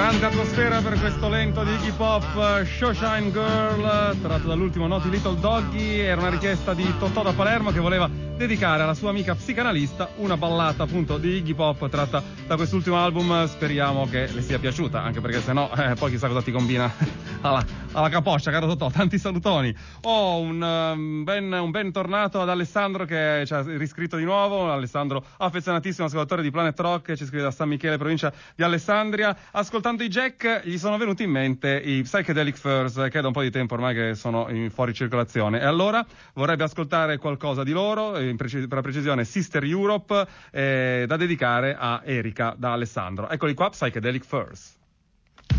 Grande atmosfera per questo lento di Iggy Pop, Showshine Girl, tratto dall'ultimo Naughty Little Doggy. Era una richiesta di Totò da Palermo, che voleva dedicare alla sua amica psicanalista una ballata appunto di Iggy Pop tratta da quest'ultimo album. Speriamo che le sia piaciuta, anche perché sennò poi chissà cosa ti combina alla capoccia, caro Totò. Tanti salutoni. Un ben tornato ad Alessandro, che ci ha riscritto di nuovo. Alessandro, affezionatissimo ascoltatore di Planet Rock, ci scrive da San Michele, provincia di Alessandria. Ascoltando i Jack gli sono venuti in mente i Psychedelic Furs, che è da un po' di tempo ormai che sono fuori circolazione, e allora vorrebbe ascoltare qualcosa di loro, per la precisione Sister Europe, da dedicare a Erika, da Alessandro. Eccoli qua, Psychedelic Furs.